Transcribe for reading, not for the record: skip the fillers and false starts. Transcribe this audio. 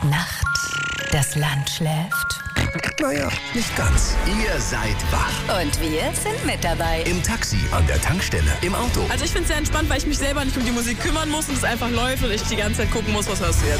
ist Nacht, das Land schläft. Naja, nicht ganz. Ihr seid wach. Und wir sind mit dabei. Im Taxi, an der Tankstelle, im Auto. Also ich finde es sehr entspannt, weil ich mich selber nicht um die Musik kümmern muss und es einfach läuft und ich die ganze Zeit gucken muss, was hörst du jetzt.